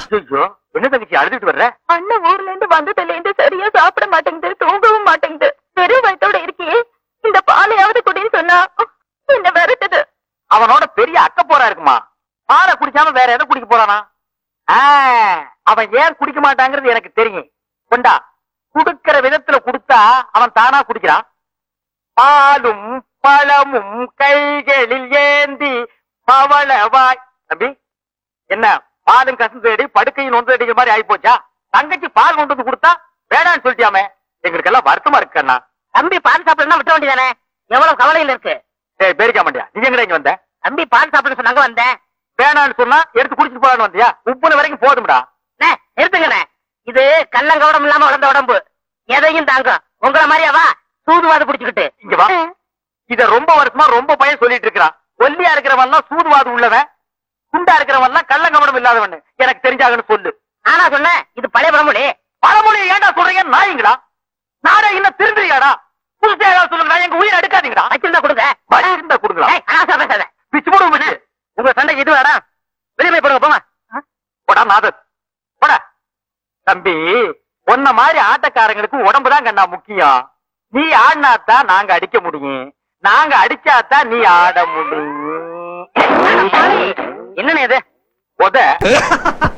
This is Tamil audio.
ஐயோ, என்ன தங்கச்சி அழுதுட்டு வர்ற? அண்ணன் ஊர்ல இருந்து வந்ததுல இருந்து சரியா சாப்பிட மாட்டேங்குது, தூங்கவும் மாட்டேங்குது. வெறும் வயித்தோட இருக்கியே, இந்த பாலையாவது குடின்னு சொன்னா என்ன விரட்டுது. அவனோட பெரிய அக்க போரா இருக்குமா? பாலை குடிக்காம வேற எதை குடிக்க போறானா? அவன் ஏன் குடிக்க மாட்டாங்கிறது எனக்கு தெரியும். கொண்டா, குடுக்கிற விதத்துல குடுத்தா அவன் தானா குடிக்கிறான். பாலும் பழமும் கைகளில் ஏந்தி பவளவாய். தம்பி, என்ன பாலும் கசந்து தேடி படுக்கையும் நொந்து அடிக்கிற மாதிரி ஆயி போச்சா? தங்கச்சி பால் கொண்டு வந்து கொடுத்தா வேடான்னு சொல்லிட்டியாமே. எங்களுக்கு எல்லாம் வருத்தமா இருக்கு அண்ணா. தம்பி பால் சாப்பிடணும் விட்ட வேண்டியதானே? எவ்வளவு கவலையில இருக்கு. சரி, பேரிக்க மாட்டியா? நீ எங்கடா இங்க வந்த? தம்பி பால் சாப்பிட சொன்னாங்க வந்தேன். வேணான்னு சொன்னா எடுத்து குடிச்சிட்டு போலான்னு வந்தியா? உப்புன வரைக்கும் போதும்டா. நிறுத்துங்கண்ணே, இது கள்ளங்கவடம் இல்லாம வளர்ந்த உடம்பு, எதையும் தாங்கும். உங்கள மாதிரியாவா சூதுவாது புடிச்சுக்கிட்டு இங்க வா. இத ரொம்ப வருஷமா ரொம்ப பையன் சொல்லிட்டு இருக்கிறான். ஒல்லியா இருக்கிறவன் சூதுவாது உள்ளவன், குண்டா இருக்கிறவன் கள்ளங்கவடம் இல்லாதவன். எனக்கு தெரிஞ்சாகன்னு சொல்லு. ஆனா சொன்னேன், இது பழைய பழமொழி. பழமொழியை ஏன்டா சொல்றீங்க நாயீங்களா? நாடே இன்னும் திருந்துறியாடா? புதுசா ஏதாவது சொல்லுங்களா? எங்க உயிரை எடுக்காதீங்கடா. வச்சிருந்தா கொடுங்க. வச்சிருந்தா கொடுங்களா? பேசாத. பிச்சு போடுவோம் பிச்சு. உங்க சண்டைக்கு இது வேடா, வெளியே போய் போடுங்க போங்க. போடா நாதத், போடா. தம்பி, உன்ன மாதிரி ஆட்டக்காரங்களுக்கு உடம்புதான் கண்ணா முக்கியம். நீ ஆடினாத்தான் நாங்க அடிக்க முடியும், நாங்க அடிச்சாதான் நீ ஆட முடியும். என்னன்னு இது? உத